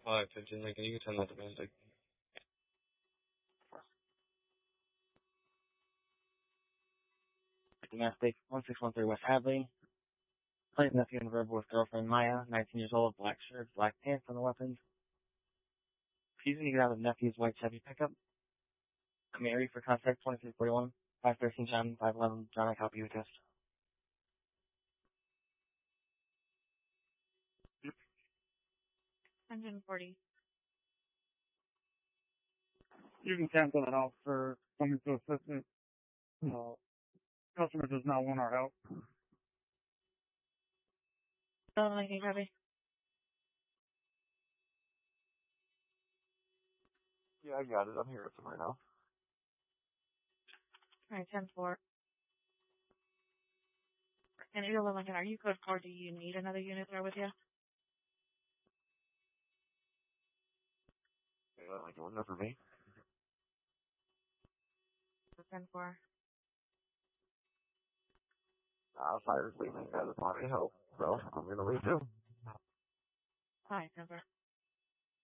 5:15 Lincoln, you can turn that domestic. Domestic, 1613 West Hadley. Plate nephew and verbal with girlfriend Maya, 19 years old, black shirt, black pants on the weapons. Refusing to get out of nephew's white Chevy pickup. Mary for contact 2341, 513 John, 511 John, I copy you test. $140. You can cancel it out for coming to assistance. Customer does not want our help. Lincoln, copy. Yeah, I got it. I'm here with them right now. Alright, 10-4. And Eagle Lincoln, are you code 4? Do you need another unit there with you? Yeah, like one for me. 10-4. Fire's leaving. Got a lot of help, so I'm gonna leave too. Alright, 10-4.